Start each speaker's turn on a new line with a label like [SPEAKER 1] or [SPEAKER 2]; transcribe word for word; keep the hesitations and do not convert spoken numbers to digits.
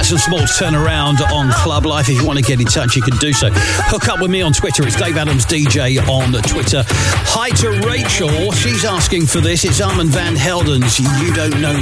[SPEAKER 1] Jackson Smalls Turnaround on Club Life. If you want to get in touch, you can do so. Hook up with me on Twitter. It's Dave Adams D J on Twitter. Hi to Rachel. She's asking for this. It's Armand Van Helden's You Don't Know